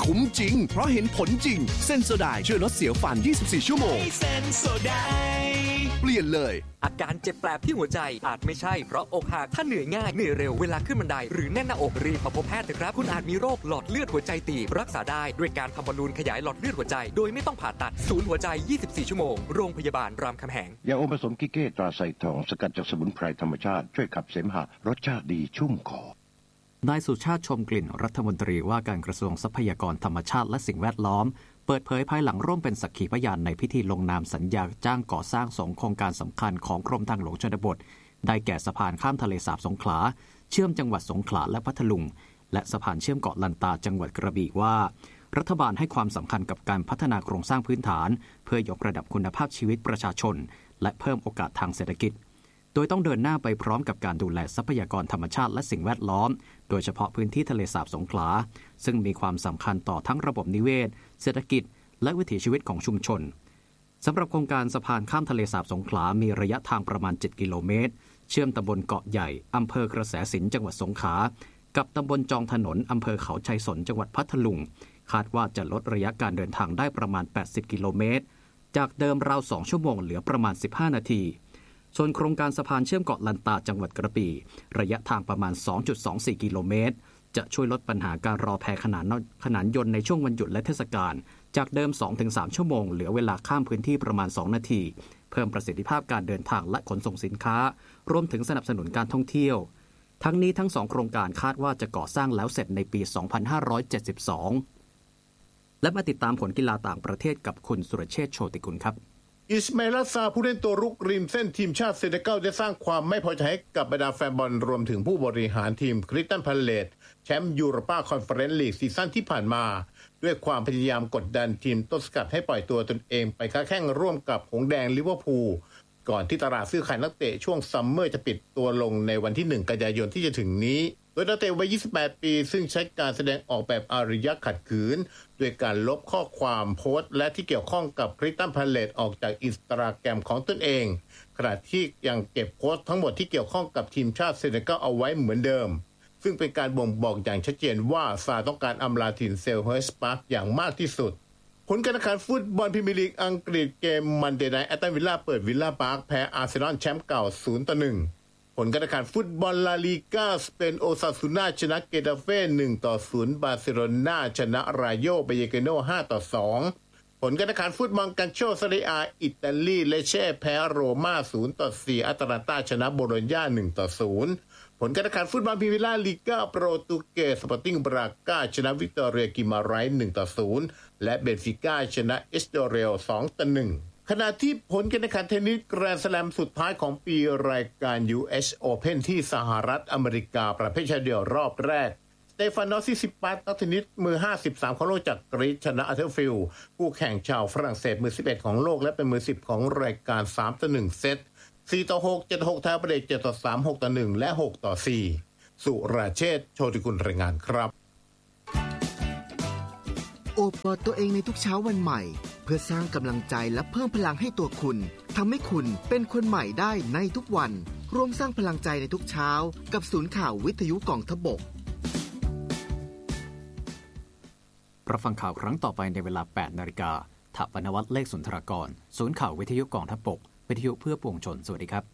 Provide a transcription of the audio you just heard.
คุ้มจริงเพราะเห็นผลจริงเซนโซไดช่วยลดเสียวฟัน24ชั่วโมงเซนโซไดเปลี่ยนเลยอาการเจ็บแปลบที่หัวใจอาจไม่ใช่เพราะอกหักถ้าเหนื่อยง่ายเหนื่อยเร็วเวลาขึ้นบันไดหรือแน่นหน้าอกรีบมาพบแพทย์เถอะครับคุณอาจมีโรคหลอดเลือดหัวใจตีบรักษาได้ด้วยการทำบอลลูนขยายหลอดเลือดหัวใจโดยไม่ต้องผ่าตัดศูนย์หัวใจ24ชั่วโมงโรงพยาบาลรามคำแหงยาอมผสมกิเก้ตราไซทองสกัดจากสมุนไพรธรรมชาติช่วยขับเสมหะรสชาติดีชุ่มคอนายสุชาติชมกลิ่นรัฐมนตรีว่าการกระทรวงทรัพยากรธรรมชาติและสิ่งแวดล้อมเปิดเผยภายหลังร่วมเป็นสักขีพยานในพิธีลงนามสัญญาจ้างก่อสร้าง2โครงการสำคัญของกรมทางหลวงชนบทได้แก่สะพานข้ามทะเลสาบสงขลาเชื่อมจังหวัดสงขลาและพัทลุงและสะพานเชื่อมเกาะลันตาจังหวัดกระบี่ว่ารัฐบาลให้ความสำคัญกับการพัฒนาโครงสร้างพื้นฐานเพื่อยกระดับคุณภาพชีวิตประชาชนและเพิ่มโอกาสทางเศรษฐกิจโดยต้องเดินหน้าไปพร้อมกับการดูแลทรัพยากรธรรมชาติและสิ่งแวดล้อมโดยเฉพาะพื้นที่ทะเลสาบสงขลาซึ่งมีความสำคัญต่อทั้งระบบนิเวศเศรษฐกิจและวิถีชีวิตของชุมชนสำหรับโครงการสะพานข้ามทะเลสาบสงขลามีระยะทางประมาณ7กิโลเมตรเชื่อมตำบลเกาะใหญ่อำเภอกระแสสินจังหวัดสงขลากับตำบลจองถนนอำเภอเขาชัยสนจังหวัดพัทลุงคาดว่าจะลดระยะการเดินทางได้ประมาณ80กิโลเมตรจากเดิมราว2ชั่วโมงเหลือประมาณ15นาทีส่วนโครงการสะพานเชื่อมเกาะลันตาจังหวัดกระบี่ระยะทางประมาณ 2.24 กิโลเมตรจะช่วยลดปัญหาการรอแพขนานยนต์ในช่วงวันหยุดและเทศกาลจากเดิม 2-3 ชั่วโมงเหลือเวลาข้ามพื้นที่ประมาณ2นาทีเพิ่มประสิทธิภาพการเดินทางและขนส่งสินค้ารวมถึงสนับสนุนการท่องเที่ยวทั้งนี้ทั้ง2โครงการคาดว่าจะก่อสร้างแล้วเสร็จในปี 2572และมาติดตามผลกีฬาต่างประเทศกับคุณสุรเชษฐ์โชติกุลครับอิสมาอิล ซาผู้เล่นตัวรุกริมเส้นทีมชาติเซเนกัลได้สร้างความไม่พอใจให้กับบรรดาแฟนบอลรวมถึงผู้บริหารทีมคริสตัลพาเลซแชมป์ยูโรปาคอนเฟอเรนซ์ลีกซีซั่นที่ผ่านมาด้วยความพยายามกดดันทีมต้นสังกัดให้ปล่อยตัวตนเองไปค้าแข่งร่วมกับหงส์แดงลิเวอร์พูลก่อนที่ตลาดซื้อขายนักเตะช่วงซัมเมอร์จะปิดตัวลงในวันที่1กันยายนที่จะถึงนี้โดยนักเตะวัย28ปีซึ่งใช้การแสดงออกแบบอารยะขัดขืนด้วยการลบข้อความโพสต์และที่เกี่ยวข้องกับคริสตัลพาเลซออกจากอินสตาแกรมของตนเองขณะที่ยังเก็บโพสต์ทั้งหมดที่เกี่ยวข้องกับทีมชาติเซเนกัลเอาไว้เหมือนเดิมซึ่งเป็นการบ่งบอกอย่างชัดเจนว่าซาต้องการอำลาถิ่นเซลเฮิร์สต์พาร์คอย่างมากที่สุดผลการแข่งขันฟุตบอลพรีเมียร์ลีกอังกฤษเกมมันเดย์ไนท์แอสตันวิลล่าเปิดวิลล่าพาร์คแพ้อาร์เซนอลแชมป์เก่า 0-1 ผลการแข่งขันฟุตบอลลาลีกาสเปนโอซาซูน่าชนะเกตาเฟ่ 1-0 บาร์เซโลนาชนะรายโยเบเยเกโน 5-2 ผลการแข่งขันฟุตบอลกันโชซาเรียอิตาลีเลเช่แพ้โรม่า 0-4 อัตแลนตาชนะโบโลญญา 1-0 ผลการแข่งขันฟุตบอลพรีเมียร์ลีกาโปรตุเกสสปอร์ติ้งบรากาชนะวิกตอเรียกิมาไรส์ 1-0 และเบนฟิก้าชนะเอสโดเรล 2-1 ขณะที่ผลการแข่งขันเทนนิสแกรนด์สแลมสุดท้ายของปีรายการ US Open ที่สหรัฐอเมริกาประเภทชายเดี่ยวรอบแรกสเตฟานอสซิซิปัสนักเทนนิสมือ53ของโลกจากกรีซชนะอัลเทอร์ฟิลด์คู่แข่งชาวฝรั่งเศสมือ11ของโลกและเป็นมือ10ของรายการ 3-1 เซต 4-6 7-6 ท้ายเบรก 7-3 6-1 และ 6-4 สุรเชษฐ์โชติกุลรายงานครับโอบกอดตัวเองในทุกเช้าวันใหม่เพื่อสร้างกำลังใจและเพิ่มพลังให้ตัวคุณทำให้คุณเป็นคนใหม่ได้ในทุกวันร่วมสร้างพลังใจในทุกเช้ากับศูนย์ข่าววิทยุกองทพบกรับฟังข่าวครั้งต่อไปในเวลา 8 นาฬิกา ถปนวัฒน์เลขสุนทรากรศูนย์ข่าววิทยุกองทพบกวิทยุเพื่อปวงชนสวัสดีครับ